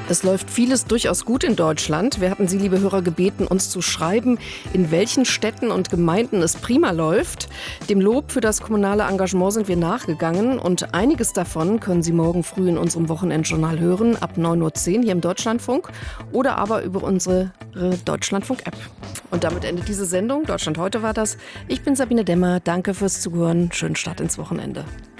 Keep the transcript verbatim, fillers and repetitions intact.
Es läuft vieles durchaus gut in Deutschland. Wir hatten Sie, liebe Hörer, gebeten, uns zu schreiben, in welchen Städten und Gemeinden es prima läuft. Dem Lob für das kommunale Engagement sind wir nachgegangen und einiges davon können Sie morgen früh in unserem Wochenendjournal hören, ab neun Uhr zehn hier im Deutschlandfunk oder aber über unsere Deutschlandfunk-App. Und damit endet diese Sendung. Deutschland heute war das. Ich bin Sabine Demmer. Danke fürs Zuhören. Schönen Start ins Wochenende.